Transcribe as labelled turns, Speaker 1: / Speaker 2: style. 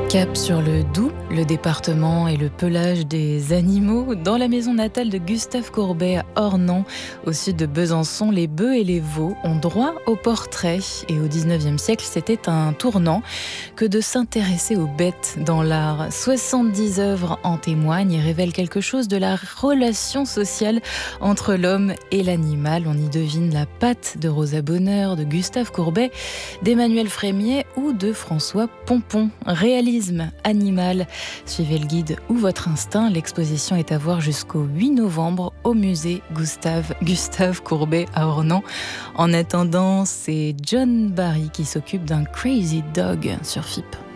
Speaker 1: Cap sur le Doubs, le département et le pelage des animaux. Dans la maison natale de Gustave Courbet à Ornans, au sud de Besançon, les bœufs et les veaux ont droit au portrait. Et au XIXe siècle, c'était un tournant que de s'intéresser aux bêtes dans l'art. 70 œuvres en témoignent et révèlent quelque chose de la relation sociale entre l'homme et l'animal. On y devine la patte de Rosa Bonheur, de Gustave Courbet, d'Emmanuel Frémiet ou de François Pompon. Réalisme animal. Suivez le guide ou votre instinct. L'exposition est à voir jusqu'au 8 novembre au musée Gustave Courbet à Ornans. En attendant, c'est John Barry qui s'occupe d'un Crazy Dog sur FIP.